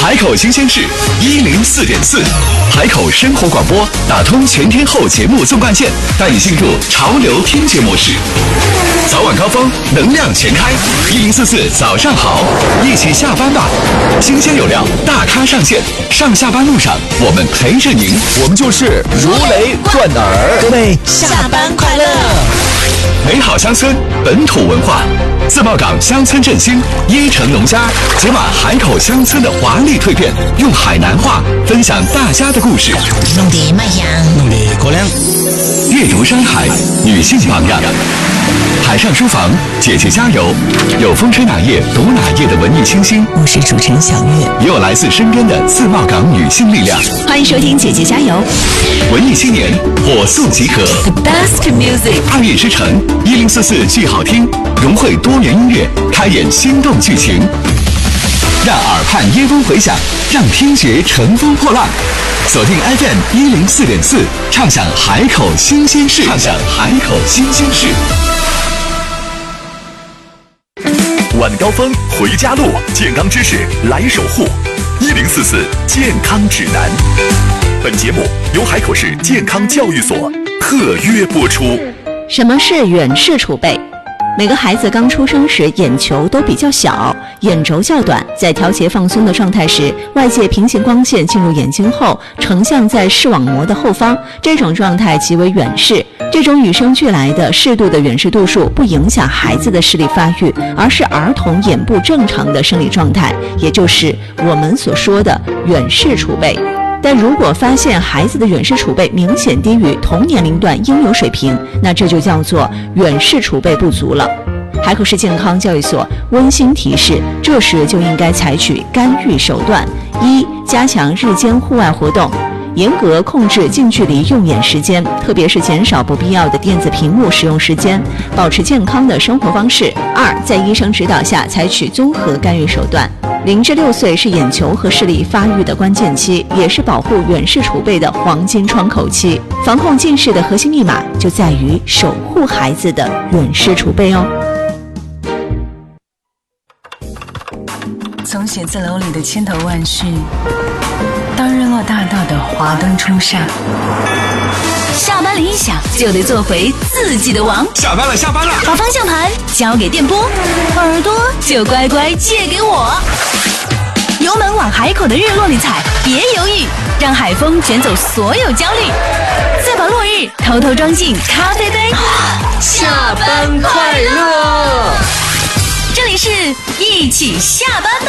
海口新鲜事104.4，海口生活广播打通全天候节目纵贯线，带你进入潮流听觉模式。早晚高峰，能量全开，1044早上好，一起下班吧！新鲜有料，大咖上线，上下班路上我们陪着您，我们就是如雷贯耳。 各位下班快乐！ 美好乡村，本土文化，自贸港乡村振兴，1城农家解码海口乡村的华丽蜕变，用海南话分享大家的故事。 弄得卖香， 弄得过凉。 阅读山海，女性榜样。海上书房，姐姐加油！有风吹哪页读哪页的文艺清新， 我是主持人小月， 也有来自身边的自贸港女性力量。 欢迎收听姐姐加油！ 文艺青年火速集合 The best music， 2月之城1044剧好听，融汇多元音乐，开演心动剧情，让耳畔耶风回响，让听觉乘风破浪。锁定 FM 104.4，畅享海口新鲜事，畅享海口新鲜事。晚高峰回家路，健康知识来守护。1044健康指南。本节目由海口市健康教育所特约播出。 什么是远视储备？每个孩子刚出生时眼球都比较小，眼轴较短，在调节放松的状态时，外界平行光线进入眼睛后成像在视网膜的后方，这种状态即为远视。这种与生俱来的适度的远视度数不影响孩子的视力发育，而是儿童眼部正常的生理状态，也就是我们所说的远视储备。但如果发现孩子的远视储备明显低于同年龄段应有水平，那这就叫做远视储备不足了。海口市健康教育所温馨提示，这时就应该采取干预手段：一、加强日间户外活动，严格控制近距离用眼时间，特别是减少不必要的电子屏幕使用时间，保持健康的生活方式。二、在医生指导下采取综合干预手段。0至6岁是眼球和视力发育的关键期，也是保护远视储备的黄金窗口期。防控近视的核心密码就在于守护孩子的远视储备哦。 从写字楼里的千头万绪，到日落大道的华灯初上，下班铃一响就得做回自己的王。 下班了，下班了！ 把方向盘交给电波，耳朵就乖乖借给我。油门往海口的日落里踩，别犹豫，让海风卷走所有焦虑，再把落日偷偷装进咖啡杯。 下班快乐！ 这里是一起下班吧。